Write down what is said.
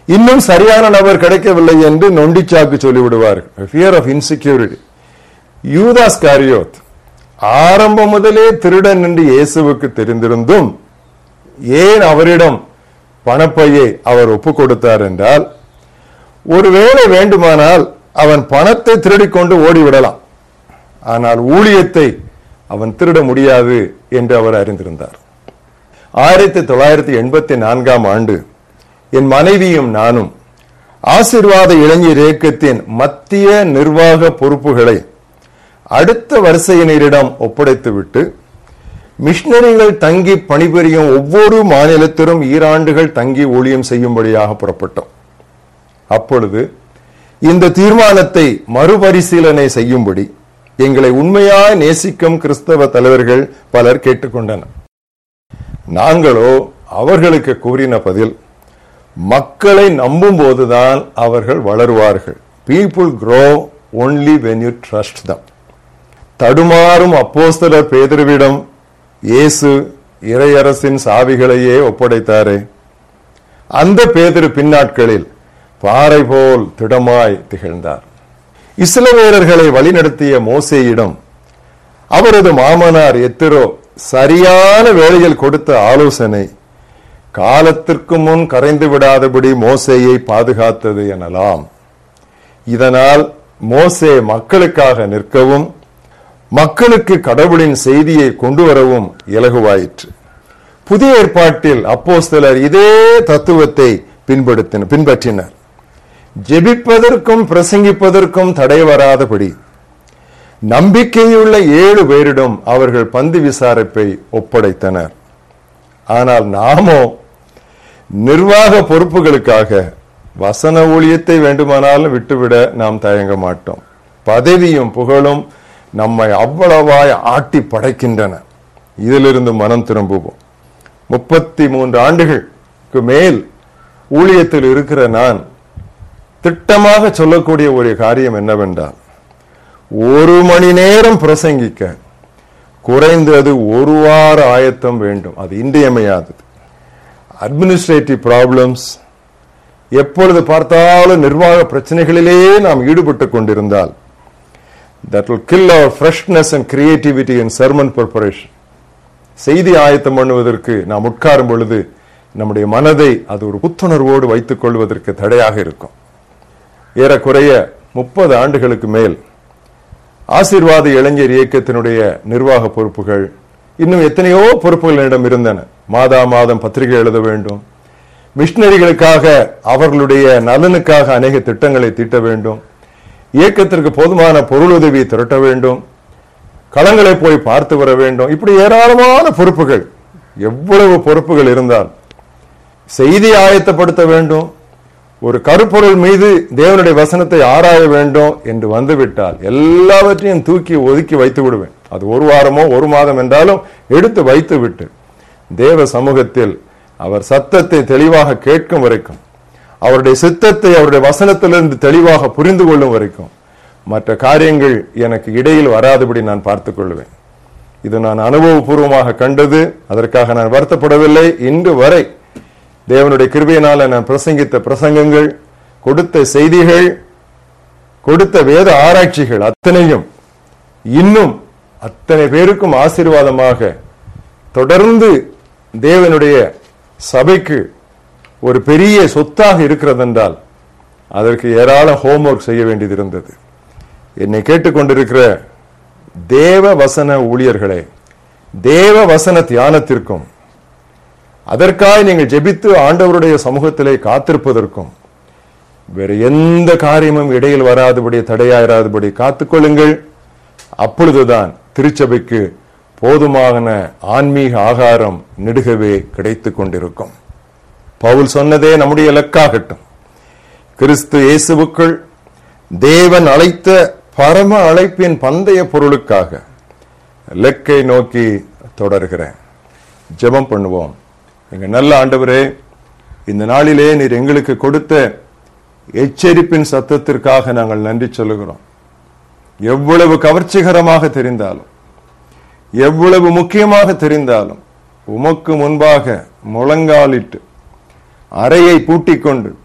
இன்னும் சரியான நபர் கிடைக்கவில்லை என்று நொண்டிச்சாக்கு சொல்லிவிடுவார்கள். Fear of insecurity. யூதாஸ் காரியோத் ஆரம்பம் முதலே திருடன் என்று இயேசுவுக்கு தெரிந்திருந்தும் ஏன் அவரிடம் பணப்பையை அவர் ஒப்புக் கொடுத்தார் என்றால், ஒருவேளை வேண்டுமானால் அவன் பணத்தை திருடிக்கொண்டு ஓடிவிடலாம், ஆனால் ஊழியத்தை அவன் திருட முடியாது என்று அவர் அறிந்திருந்தார். 1984 ஆண்டு என் மனைவியும் நானும் ஆசீர்வாத இளைஞர் இயக்கத்தின் மத்திய நிர்வாக பொறுப்புகளை அடுத்த வரிசையினரிடம் ஒப்படைத்துவிட்டு மிஷனரிகள் தங்கி பணிபுரியும் ஒவ்வொரு மாநிலத்திலும் ஈராண்டுகள் தங்கி ஊழியம் செய்யும்படியாக புறப்பட்டோம். அப்பொழுது இந்த தீர்மானத்தை மறுபரிசீலனை செய்யும்படி எங்களை உண்மையாய் நேசிக்கும் கிறிஸ்தவ தலைவர்கள் பலர் கேட்டுக்கொண்டனர். நாங்களோ அவர்களுக்கு கூறின பதில், மக்களை நம்பும் போதுதான் அவர்கள் வளருவார்கள். People grow only when you trust them. தடுமாறும் அப்போஸ்தலர் பேதுருவிடம் இயேசு இறையரசின் சாவிகளையே ஒப்படைத்தாரே, அந்த பேதுரு பின்னாட்களில் பாறை போல் திடமாய் திகழ்ந்தார். இஸ்ரவேலர்களை வழிநடத்திய மோசேயிடம் அவரது மாமனார் எத்திரோ சரியான வேளையில் கொடுத்த ஆலோசனை காலத்திற்கு முன் கரைந்து விடாதபடி மோசேயை பாதுகாத்தது எனலாம். இதனால் மோசே மக்களுக்காக நிற்கவும் மக்களுக்கு கடவுளின் செய்தியை கொண்டு வரவும் இலகுவாயிற்று. புதிய ஏற்பாட்டில் அப்போஸ்தலர் இதே தத்துவத்தை பின்பற்றினர். ஜெபிப்பதற்கும் பிரசங்கிப்பதற்கும் தடை வராதபடி நம்பிக்கையுள்ள 7 பேரிடம் அவர்கள் பந்து விசாரிப்பை ஒப்படைத்தனர். ஆனால் நாமோ நிர்வாக பொறுப்புகளுக்காக வசன ஊழியத்தை வேண்டுமானாலும் விட்டுவிட நாம் தயங்க மாட்டோம். பதவியும் புகழும் நம்மை அவ்வளவாய் ஆட்டி படைக்கின்றன. இதிலிருந்து மனம் திரும்புவோம். 33 ஆண்டுகளுக்கு மேல் ஊழியத்தில் இருக்கிற நான் திட்டமாக சொல்லக்கூடிய ஒரு காரியம் என்னவென்றால், 1 மணி நேரம் பிரசங்கிக்க குறைந்தது 1 வார ஆயத்தம் வேண்டும். அது இன்றியமையாதது. அட்மினிஸ்ட்ரேட்டிவ் ப்ராப்ளம்ஸ், எப்பொழுது பார்த்தாலும் நிர்வாக பிரச்சனைகளிலே நாம் ஈடுபட்டு கொண்டிருந்தால், that will kill our freshness and creativity in sermon preparation. செய்தி ஆயத்தம் பண்ணுவதற்கு நாம் உட்காரும் பொழுது நம்முடைய மனதை அது ஒரு புத்துணர்வோடு வைத்துக் கொள்வதற்கு தடையாக இருக்கும். ஏறக்குறைய 30 ஆண்டுகளுக்கு மேல் ஆசீர்வாத இளைஞர் இயக்கத்தினுடைய நிர்வாக பொறுப்புகள், இன்னும் எத்தனையோ பொறுப்புகளிடம் இருந்தன. மாதம் பத்திரிகை எழுத வேண்டும், மிஷனரிகளுக்காக அவர்களுடைய நலனுக்காக அநேக திட்டங்களை தீட்ட வேண்டும், இயக்கத்திற்கு போதுமான பொருளுதவி திரட்ட வேண்டும், களங்களை போய் பார்த்து வர வேண்டும். இப்படி ஏராளமான பொறுப்புகள். எவ்வளவு பொறுப்புகள் இருந்தால் செய்தி ஆயத்தப்படுத்த வேண்டும், ஒரு கருப்பொருள் மீது தேவனுடைய வசனத்தை ஆராய வேண்டும் என்று வந்துவிட்டால் எல்லாவற்றையும் தூக்கி ஒதுக்கி வைத்து விடுவேன். அது 1 வாரமோ 1 மாதம் என்றாலும் எடுத்து வைத்து விட்டு தேவ சமூகத்தில் அவர் சத்தத்தை தெளிவாக கேட்கும் வரைக்கும், அவருடைய சித்தத்தை அவருடைய வசனத்திலிருந்து தெளிவாக புரிந்து கொள்ளும் வரைக்கும் மற்ற காரியங்கள் எனக்கு இடையில் வராதபடி நான் பார்த்துக் கொள்வேன். இது நான் அனுபவபூர்வமாக கண்டது. அதற்காக நான் வருத்தப்படவில்லை. இன்று வரை தேவனுடைய கிருபையினால நான் பிரசங்கித்த பிரசங்கங்கள், கொடுத்த செய்திகள், கொடுத்த வேத ஆராய்ச்சிகள் அத்தனையும் இன்னும் அத்தனை பேருக்கும் ஆசீர்வாதமாக தொடர்ந்து தேவனுடைய சபைக்கு ஒரு பெரிய சொத்தாக இருக்கிறது என்றால் அதற்கு ஏராளம் ஹோம்வொர்க் செய்ய வேண்டியது இருந்தது. என்னை கேட்டுக்கொண்டிருக்கிற தேவ வசன ஊழியர்களே, தேவ வசன தியானத்திற்கும் அதற்காக நீங்கள் ஜெபித்து ஆண்டவருடைய சமூகத்திலே காத்திருப்பதற்கும் வேறு எந்த காரியமும் இடையில் வராதபடி தடையாயிராதபடி காத்துக்கொள்ளுங்கள். அப்பொழுதுதான் திருச்சபைக்கு போதுமான ஆன்மீக ஆகாரம் நெடுகவே கிடைத்துக் கொண்டிருக்கும். பவுல் சொன்னதே நம்முடைய இலக்காகட்டும். கிறிஸ்து இயேசுவுக்குள் தேவன் அழைத்த பரம அழைப்பின் பந்தய பொருளுக்காக இலக்கை நோக்கி தொடர்கிறேன். ஜெபம் பண்ணுவோம். எங்க நல்ல ஆண்டவரே, இந்த நாளிலே நீர் எங்களுக்கு கொடுத்த எச்சரிப்பின் சத்தத்திற்காக நாங்கள் நன்றி சொல்லுகிறோம். எவ்வளவு கவர்ச்சிகரமாக தெரிந்தாலும், எவ்வளவு முக்கியமாக தெரிந்தாலும், உமக்கு முன்பாக முழங்காலிட்டு அறையை பூட்டிக் கொண்டு